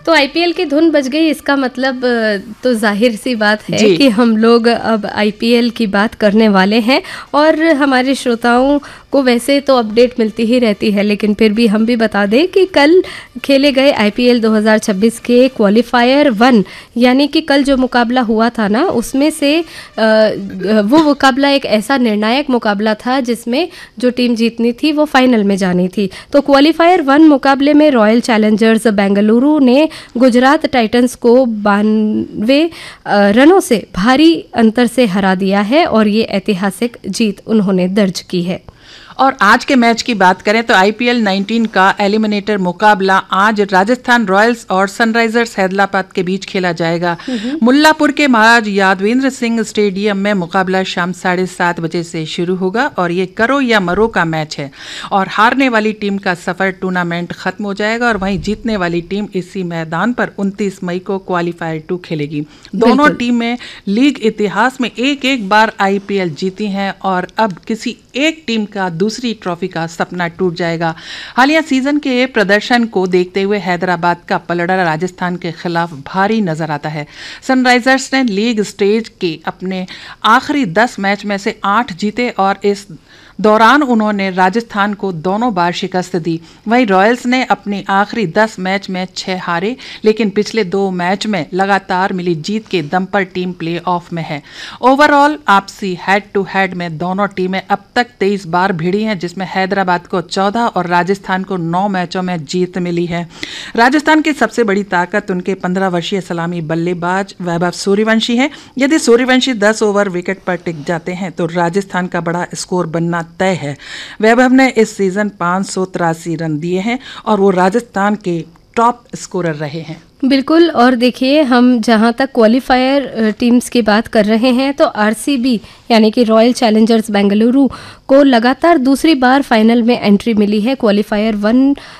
तो आईपीएल की धुन बज गई, इसका मतलब तो जाहिर सी बात है कि हम लोग अब आईपीएल की बात करने वाले हैं। और हमारे श्रोताओं को वैसे तो अपडेट मिलती ही रहती है, लेकिन फिर भी हम भी बता दें कि कल खेले गए आईपीएल 2026 के क्वालिफायर 1 यानी कि कल जो मुकाबला हुआ था ना, उसमें से वो मुकाबला एक ऐसा निर्णायक मुकाबला था जिसमें जो टीम जीतनी थी वो फाइनल में जानी थी। तो क्वालिफायर 1 मुकाबले में रॉयल चैलेंजर्स बेंगलुरु ने गुजरात टाइटंस को 92 रनों से भारी अंतर से हरा दिया है और ये ऐतिहासिक जीत उन्होंने दर्ज की है। और आज के मैच की बात करें तो आईपीएल 19 का एलिमिनेटर मुकाबला आज राजस्थान रॉयल्स और सनराइजर्स हैदराबाद के बीच खेला जाएगा। मुल्लापुर के महाराज यादवेंद्र सिंह स्टेडियम में मुकाबला शाम 7:30 बजे से शुरू होगा और ये करो या मरो का मैच है और हारने वाली टीम का सफर टूर्नामेंट खत्म हो जाएगा और वहीं जीतने वाली टीम इसी मैदान पर 29 मई को क्वालिफायर 2 खेलेगी। दोनों टीमें लीग इतिहास में एक बार आईपीएल जीती हैं और अब किसी एक टीम का दूसरी ट्रॉफी का सपना टूट जाएगा। हालिया सीजन के प्रदर्शन को देखते हुए हैदराबाद का पलड़ा राजस्थान के खिलाफ भारी नजर आता है। सनराइजर्स ने लीग स्टेज के अपने आखिरी 10 मैच में से 8 जीते और इस दौरान उन्होंने राजस्थान को दोनों बार शिकस्त दी। वहीं रॉयल्स ने अपनी आखिरी 10 मैच में 6 हारे, लेकिन पिछले 2 मैच में लगातार मिली जीत के दम पर टीम प्ले ऑफ में है। ओवरऑल आपसी हेड टू हेड में दोनों टीमें अब तक 23 बार भिड़ी हैं, जिसमें हैदराबाद को 14 और राजस्थान को 9 मैचों में जीत मिली है। राजस्थान की सबसे बड़ी ताकत उनके 15 वर्षीय सलामी बल्लेबाज वैभव सूर्यवंशी है। यदि सूर्यवंशी 10 ओवर विकेट पर टिक जाते हैं तो राजस्थान का बड़ा स्कोर बनना तय है। वैभव ने इस सीजन 583 रन दिए हैं और वो राजस्थान के टॉप स्कोरर रहे हैं। बिल्कुल। और देखिए, हम जहां तक क्वालिफायर टीम्स की बात कर रहे हैं तो आरसीबी यानी कि रॉयल चैलेंजर्स बेंगलुरु को लगातार दूसरी बार फाइनल में एंट्री मिली है। क्वालिफायर 1